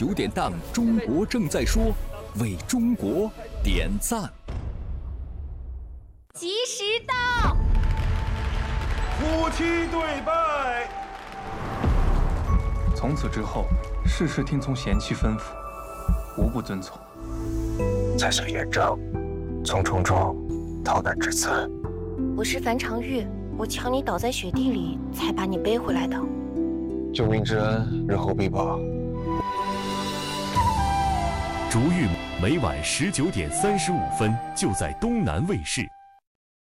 9点档《中国正在说》，为中国点赞。 及时到， 夫妻对拜。 从此之后，事事听从贤妻吩咐，无不遵从。 才想延章，从重装逃难至此。 我是樊长玉，我抢你倒在雪地里，才把你背回来的。 救命之恩，日后必报。 逐玉每晚19点35分，就在东南卫视。